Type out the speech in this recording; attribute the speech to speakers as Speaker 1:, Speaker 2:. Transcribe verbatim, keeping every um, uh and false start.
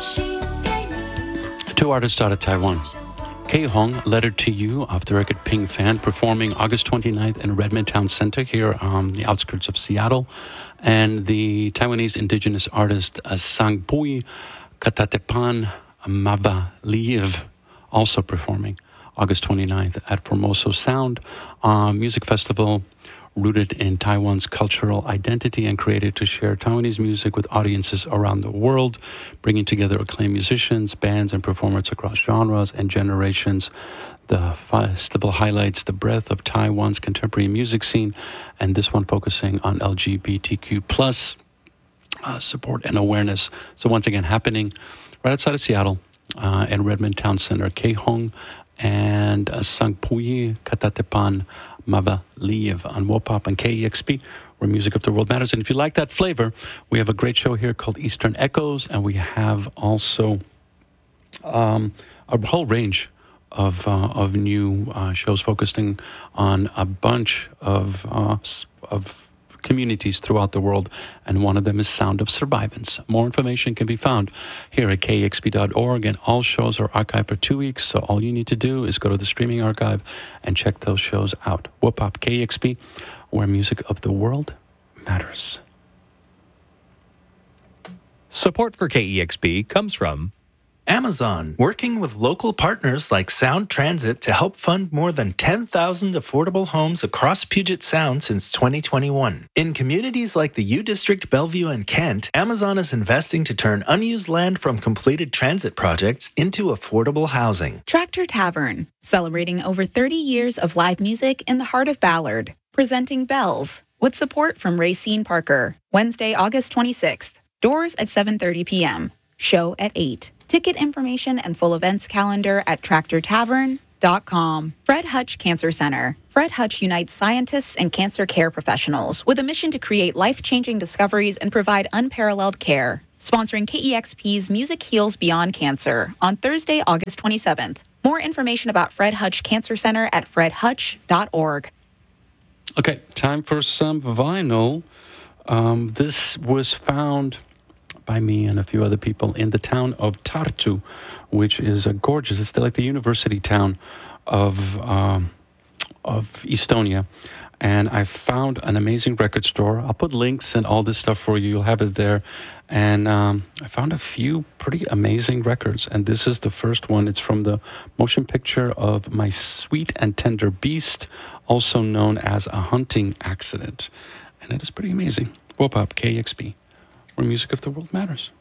Speaker 1: Two artists out of Taiwan. Kei Hong, Letter to You, off the record Ping Fan, performing August twenty-ninth in Redmond Town Center here on the outskirts of Seattle. And the Taiwanese indigenous artist uh, Sangpui Katatepan Mava also performing August twenty-ninth at Formoso Sound uh, Music Festival, rooted in Taiwan's cultural identity and created to share Taiwanese music with audiences around the world, bringing together acclaimed musicians, bands, and performers across genres and generations. The festival highlights the breadth of Taiwan's contemporary music scene, and this one focusing on L G B T Q plus uh, support and awareness. So once again, happening right outside of Seattle uh, in Redmond Town Center. Kei Hong and uh, Sangpui Katatepan Mava Liev on Wopop and K E X P, where music of the world matters. And if you like that flavor, we have a great show here called Eastern Echoes, and we have also um, a whole range of uh, of new uh, shows focusing on a bunch of uh, of communities throughout the world, and one of them is Sound of Survivance. More information can be found here at K E X P dot org, and all shows are archived for two weeks, so all you need to do is go to the streaming archive and check those shows out. Whoop-up, K E X P, where music of the world matters.
Speaker 2: Support for K E X P comes from
Speaker 3: Amazon, working with local partners like Sound Transit to help fund more than ten thousand affordable homes across Puget Sound since twenty twenty-one. In communities like the U District, Bellevue, and Kent, Amazon is investing to turn unused land from completed transit projects into affordable housing.
Speaker 4: Tractor Tavern, celebrating over thirty years of live music in the heart of Ballard. Presenting Bells, with support from Racine Parker. Wednesday, August twenty-sixth. Doors at seven thirty p.m. Show at eight. Ticket information and full events calendar at tractor tavern dot com. Fred Hutch Cancer Center. Fred Hutch unites scientists and cancer care professionals with a mission to create life-changing discoveries and provide unparalleled care. Sponsoring K E X P's Music Heals Beyond Cancer on Thursday, August twenty-seventh. More information about Fred Hutch Cancer Center at fred hutch dot org.
Speaker 1: Okay, time for some vinyl. Um, this was found by me and a few other people in the town of Tartu, which is a gorgeous, it's like the university town of um, of Estonia. And I found an amazing record store. I'll put links and all this stuff for you. You'll have it there. And um, I found a few pretty amazing records. And this is the first one. It's from the motion picture of My Sweet and Tender Beast, also known as A Hunting Accident. And it is pretty amazing. Whoop up, K E X P, where music of the world matters.